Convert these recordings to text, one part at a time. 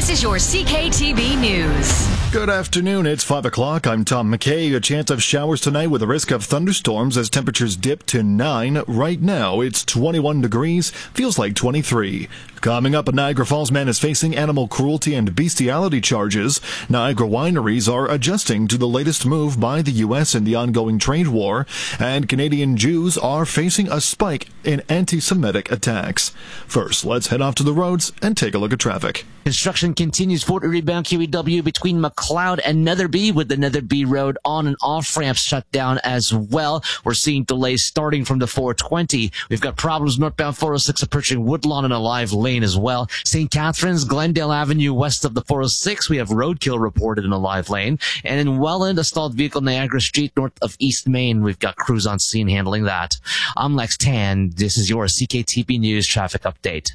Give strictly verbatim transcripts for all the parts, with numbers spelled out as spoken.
This is your C K T B News. Good afternoon. It's five o'clock. I'm Tom McKay. A chance of showers tonight with a risk of thunderstorms as temperatures dip to nine. Right now, it's twenty-one degrees. Feels like twenty-three. Coming up, a Niagara Falls man is facing animal cruelty and bestiality charges. Niagara wineries are adjusting to the latest move by the U S in the ongoing trade war. And Canadian Jews are facing a spike in anti-Semitic attacks. First, let's head off to the roads and take a look at traffic. Construction continues Fort Erie bound Q E W between McLeod and Netherby, with the Netherby Road on and off ramps shut down as well. We're seeing delays starting from the four twenty. We've got problems northbound four oh six approaching Woodlawn and a live lane as well. Saint Catharines, Glendale Avenue west of the four oh six, we have roadkill reported in a live lane. And in Welland, a stalled vehicle Niagara Street north of East Main. We've got crews on scene handling that. I'm Lex Tan. This is your C K T B News traffic update.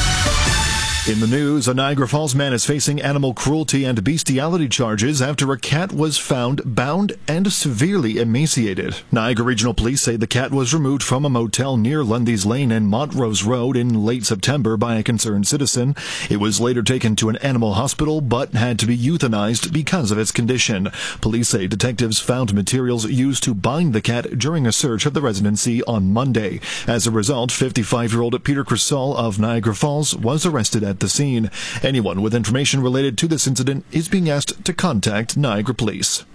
In the news, a Niagara Falls man is facing animal cruelty and bestiality charges after a cat was found bound and severely emaciated. Niagara Regional Police say the cat was removed from a motel near Lundy's Lane and Montrose Road in late September by a concerned citizen. It was later taken to an animal hospital but had to be euthanized because of its condition. Police say detectives found materials used to bind the cat during a search of the residency on Monday. As a result, fifty-five-year-old Peter Crisol of Niagara Falls was arrested at the scene. Anyone with information related to this incident is being asked to contact Niagara Police.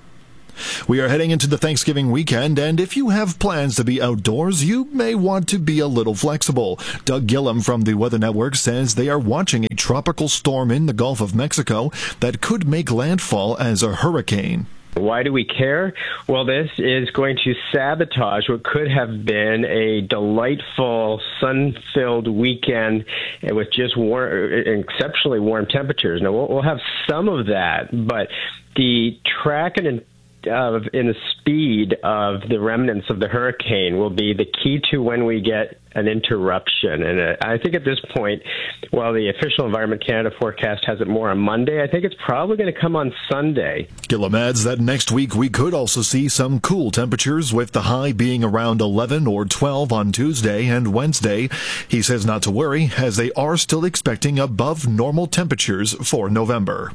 We are heading into the Thanksgiving weekend, and if you have plans to be outdoors, you may want to be a little flexible. Doug Gillum from the Weather Network says they are watching a tropical storm in the Gulf of Mexico that could make landfall as a hurricane. Why do we care? Well, this is going to sabotage what could have been a delightful, sun-filled weekend with just warm, exceptionally warm temperatures. Now, we'll, we'll have some of that, but the track and of in the speed of the remnants of the hurricane will be the key to when we get an interruption. And uh, I think at this point, while the official Environment Canada forecast has it more on Monday, I think it's probably going to come on Sunday. Gillum adds that next week we could also see some cool temperatures, with the high being around eleven or twelve on Tuesday and Wednesday. He says not to worry, as they are still expecting above normal temperatures for November.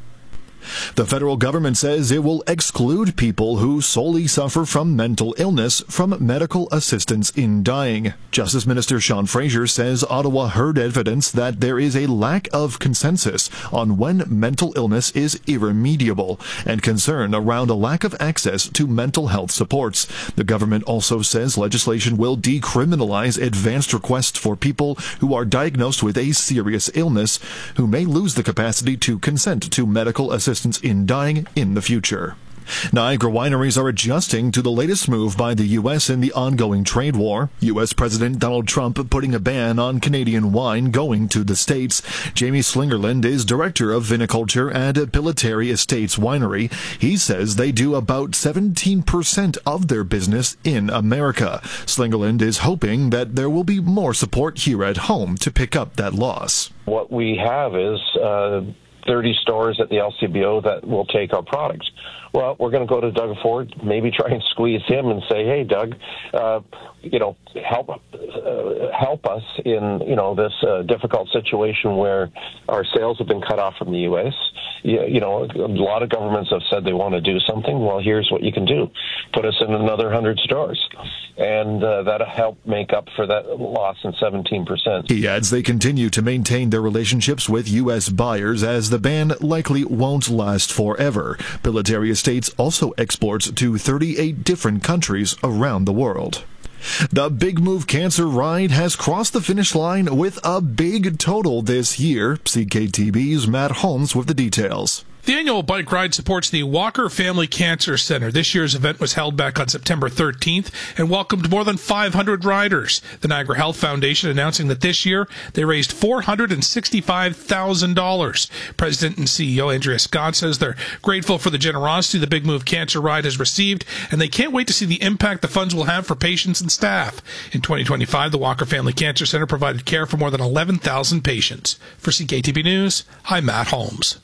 The federal government says it will exclude people who solely suffer from mental illness from medical assistance in dying. Justice Minister Sean Fraser says Ottawa heard evidence that there is a lack of consensus on when mental illness is irremediable and concern around a lack of access to mental health supports. The government also says legislation will decriminalize advanced requests for people who are diagnosed with a serious illness who may lose the capacity to consent to medical assistance in dying in the future. Niagara wineries are adjusting to the latest move by the U S in the ongoing trade war. U S President Donald Trump putting a ban on Canadian wine going to the States. Jamie Slingerland is director of viniculture at Pilotary Estates Winery. He says they do about seventeen percent of their business in America. Slingerland is hoping that there will be more support here at home to pick up that loss. What we have is uh, thirty stores at the L C B O that will take our products. Well, we're going to go to Doug Ford, maybe try and squeeze him and say, hey, Doug, uh, you know, help uh, help us in, you know, this uh, difficult situation where our sales have been cut off from the U S. You, you know, a lot of governments have said they want to do something. Well, here's what you can do. Put us in another one hundred stores. And uh, that'll help make up for that loss in seventeen percent. He adds they continue to maintain their relationships with U S buyers, as the ban likely won't last forever. Pilotary Estates also exports to thirty-eight different countries around the world. The Big Move Cancer Ride has crossed the finish line with a big total this year. C K T B's Matt Holmes with the details. The annual bike ride supports the Walker Family Cancer Center. This year's event was held back on September thirteenth and welcomed more than five hundred riders. The Niagara Health Foundation announcing that this year they raised four hundred sixty-five thousand dollars. President and C E O Andrea Scott says they're grateful for the generosity the Big Move Cancer Ride has received, and they can't wait to see the impact the funds will have for patients and staff. In twenty twenty-five, the Walker Family Cancer Center provided care for more than eleven thousand patients. For C K T B News, I'm Matt Holmes.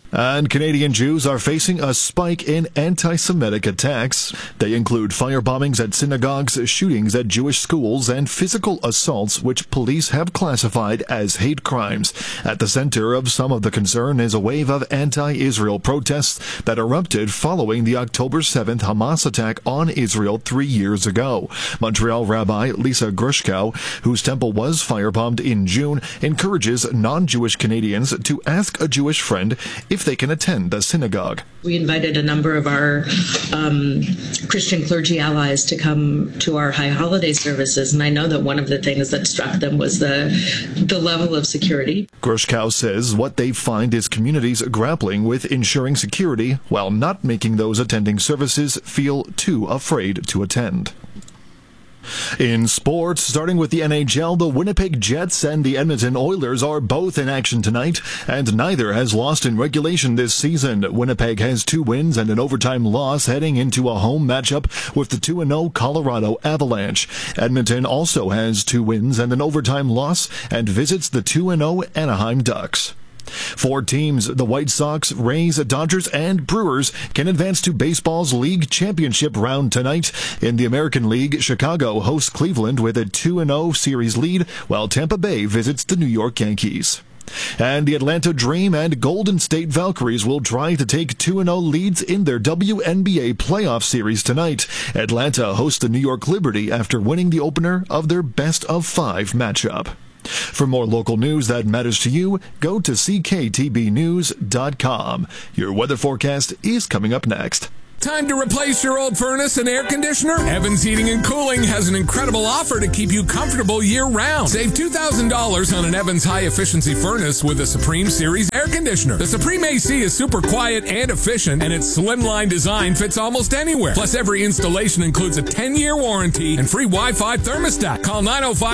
And Canadian Jews are facing a spike in anti-Semitic attacks. They include fire bombings at synagogues, shootings at Jewish schools, and physical assaults, which police have classified as hate crimes. At the center of some of the concern is a wave of anti-Israel protests that erupted following the October seventh Hamas attack on Israel three years ago. Montreal Rabbi Lisa Grushkow, whose temple was firebombed in June, encourages non-Jewish Canadians to ask a Jewish friend if they can attend the synagogue. We invited a number of our um, Christian clergy allies to come to our high holiday services, and I know that one of the things that struck them was the the level of security. Grushkow says what they find is communities grappling with ensuring security while not making those attending services feel too afraid to attend. In sports, starting with the N H L, the Winnipeg Jets and the Edmonton Oilers are both in action tonight, and neither has lost in regulation this season. Winnipeg has two wins and an overtime loss heading into a home matchup with the two and oh Colorado Avalanche. Edmonton also has two wins and an overtime loss and visits the two and oh Anaheim Ducks. Four teams, the White Sox, Rays, Dodgers, and Brewers, can advance to baseball's league championship round tonight. In the American League, Chicago hosts Cleveland with a two and oh series lead, while Tampa Bay visits the New York Yankees. And the Atlanta Dream and Golden State Valkyries will try to take two and oh leads in their W N B A playoff series tonight. Atlanta hosts the New York Liberty after winning the opener of their best-of-five matchup. For more local news that matters to you, go to C K T B news dot com. Your weather forecast is coming up next. Time to replace your old furnace and air conditioner? Evans Heating and Cooling has an incredible offer to keep you comfortable year-round. Save two thousand dollars on an Evans high-efficiency furnace with a Supreme Series air conditioner. The Supreme A C is super quiet and efficient, and its slimline design fits almost anywhere. Plus, every installation includes a ten-year warranty and free Wi-Fi thermostat. Call nine oh five